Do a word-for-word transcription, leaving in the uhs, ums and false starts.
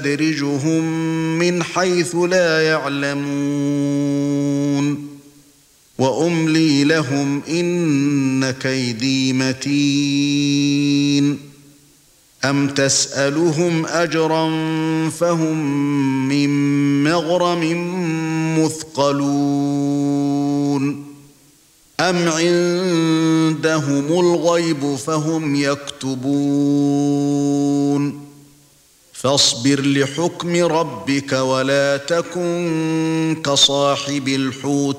سندرجهم من حيث لا يعلمون وأملي لهم إن كيدي متين أم تسألهم أجرا فهم من مغرم مثقلون أم عندهم الغيب فهم يكتبون فاصبر لحكم ربك ولا تكن كصاحب الحوت